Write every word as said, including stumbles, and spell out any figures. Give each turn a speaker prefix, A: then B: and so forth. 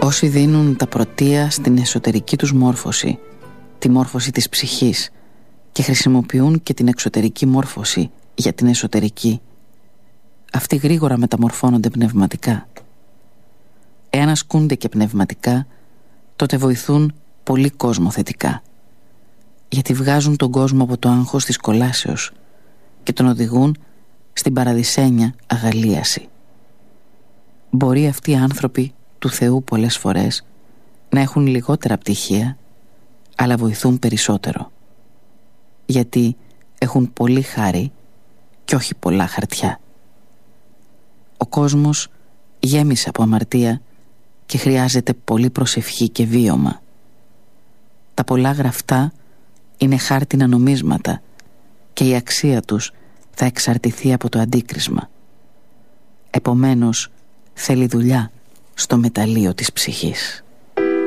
A: Όσοι δίνουν τα πρωτεία στην εσωτερική τους μόρφωση, τη μόρφωση της ψυχής, και χρησιμοποιούν και την εξωτερική μόρφωση για την εσωτερική, αυτοί γρήγορα μεταμορφώνονται πνευματικά. Εάν ασκούνται και πνευματικά, τότε βοηθούν πολύ κόσμο θετικά, γιατί βγάζουν τον κόσμο από το άγχος της κολάσεως και τον οδηγούν στην παραδεισένια αγαλίαση. Μπορεί αυτοί οι άνθρωποι του Θεού πολλές φορές να έχουν λιγότερα πτυχία, αλλά βοηθούν περισσότερο, γιατί έχουν πολύ χάρη και όχι πολλά χαρτιά. Ο κόσμος γέμισε από αμαρτία και χρειάζεται πολύ προσευχή και βίωμα. Τα πολλά γραφτά είναι χάρτινα νομίσματα και η αξία τους θα εξαρτηθεί από το αντίκρισμα. Επομένως, θέλει δουλειά στο μεταλλείο της ψυχής.